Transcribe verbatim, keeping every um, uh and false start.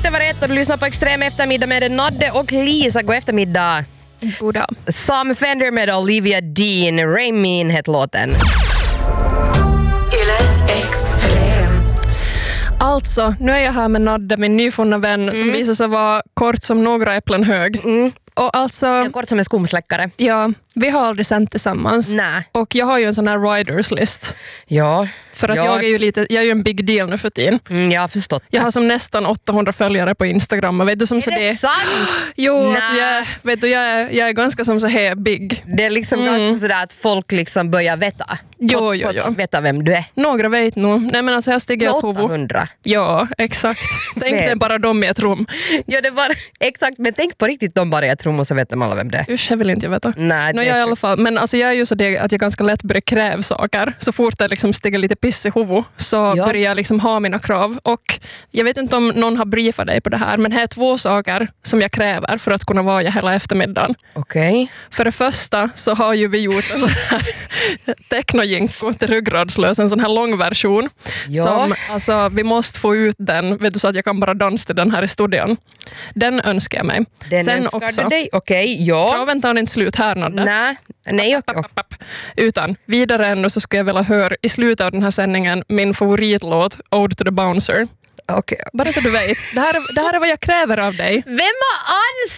över ett och du lyssnar på Extrem eftermiddag med Nadde och Lisa. God eftermiddag. Goddag. Sam Fender med Olivia Dean. Rain Mean heter låten. Yle Extrem. Alltså, nu är jag här med Nadde, min nyfunna vän, mm. som visar sig vara kort som några äpplen hög. Mm. Och alltså, Jag är kort som en skumsläckare. Ja, vi har aldrig sänt tillsammans. Nej. Och jag har ju en sån här riders list. Ja. För att ja. jag är ju lite, jag är ju en big deal nu för tiden. Mm, jag har förstått det. Jag har som nästan åttahundra följare på Instagram. Och vet du, som är så det, det sant? Jo, alltså jag, vet du, jag, är, jag är ganska som så här big. Det är liksom Mm. ganska sådär att folk liksom börjar veta. Jo, Folk jo, får jo. veta vem du är. Några vet nog. Nej, men alltså jag stiger ett huvud. åttahundra. Ja, exakt. Tänk Vet. det bara de i ett rum. Ja, det var exakt. Men tänk på riktigt de bara i ett rum och så vet de alla vem det är. Usch, jag vill inte veta. Nej, no, det jag är i alla fall. Men alltså jag är ju så det att jag ganska lätt börjar kräva saker. Så fort det liksom stiger lite piss i huvudet så Ja. börjar jag liksom ha mina krav. Och jag vet inte om någon har briefat dig på det här, men det är två saker som jag kräver för att kunna vara jag hela eftermiddagen. Okej. Okay. För det första så har ju vi gjort en sån här technojinko till ryggradslös, en sån här lång version. Ja. Som, alltså, vi måste få ut den, vet du, så att jag kan bara dansa till den här i studion. Den önskar jag mig. Den Sen önskar också, du dig? Okej, okay, ja. kraven tar inte slut här, Nadde. Nej, nej okej. Papp, papp, papp. Utan vidare ännu så skulle jag vilja höra i slutet av den här sändningen min favoritlåt Ode to the Bouncer. Okay. Bara så du vet, det här, det här är vad jag kräver av dig. Vem har